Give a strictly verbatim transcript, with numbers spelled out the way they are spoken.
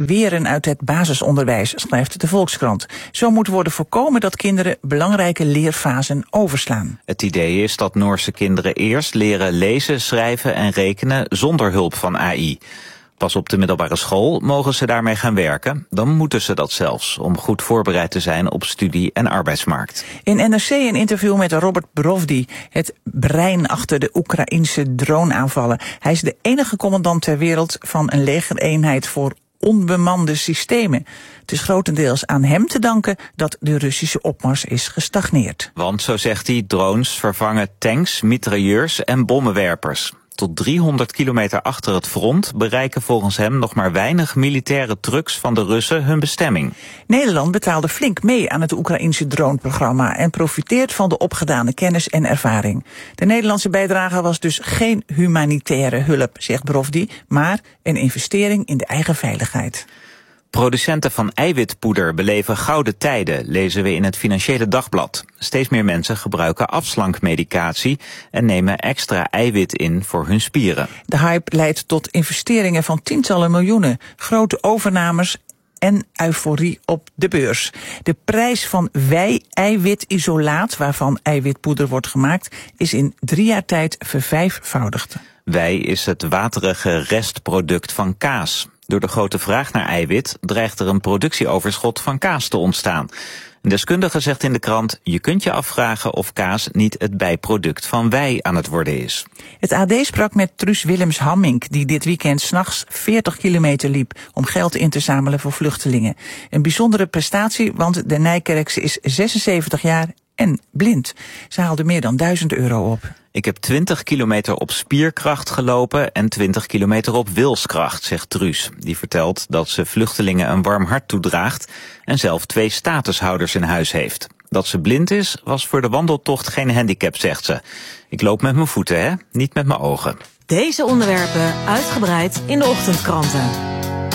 weren uit het basisonderwijs, schrijft de Volkskrant. Zo moet worden voorkomen dat kinderen belangrijke leerfasen overslaan. Het idee is dat Noorse kinderen eerst leren lezen, schrijven en rekenen zonder hulp van A I. Pas op de middelbare school mogen ze daarmee gaan werken. Dan moeten ze dat zelfs, om goed voorbereid te zijn op studie- en arbeidsmarkt. In N R C een interview met Robert Brovdi, het brein achter de Oekraïnse droneaanvallen. Hij is de enige commandant ter wereld van een legereenheid voor onbemande systemen. Het is grotendeels aan hem te danken dat de Russische opmars is gestagneerd. Want, zo zegt hij, drones vervangen tanks, mitrailleurs en bommenwerpers. Tot driehonderd kilometer achter het front bereiken volgens hem nog maar weinig militaire trucks van de Russen hun bestemming. Nederland betaalde flink mee aan het Oekraïnse droneprogramma en profiteert van de opgedane kennis en ervaring. De Nederlandse bijdrage was dus geen humanitaire hulp, zegt Brovdi, maar een investering in de eigen veiligheid. Producenten van eiwitpoeder beleven gouden tijden, lezen we in het Financiële Dagblad. Steeds meer mensen gebruiken afslankmedicatie en nemen extra eiwit in voor hun spieren. De hype leidt tot investeringen van tientallen miljoenen, grote overnames en euforie op de beurs. De prijs van wei-eiwitisolaat, waarvan eiwitpoeder wordt gemaakt, is in drie jaar tijd vervijfvoudigd. Wei is het waterige restproduct van kaas. Door de grote vraag naar eiwit dreigt er een productieoverschot van kaas te ontstaan. Een deskundige zegt in de krant: je kunt je afvragen of kaas niet het bijproduct van wei aan het worden is. Het A D sprak met Truus Willems-Hammink, die dit weekend 's nachts veertig kilometer liep om geld in te zamelen voor vluchtelingen. Een bijzondere prestatie, want de Nijkerkse is zesenzeventig jaar en blind. Ze haalde meer dan duizend euro op. Ik heb twintig kilometer op spierkracht gelopen en twintig kilometer op wilskracht, zegt Truus. Die vertelt dat ze vluchtelingen een warm hart toedraagt en zelf twee statushouders in huis heeft. Dat ze blind is, was voor de wandeltocht geen handicap, zegt ze. Ik loop met mijn voeten, hè? Niet met mijn ogen. Deze onderwerpen uitgebreid in de ochtendkranten.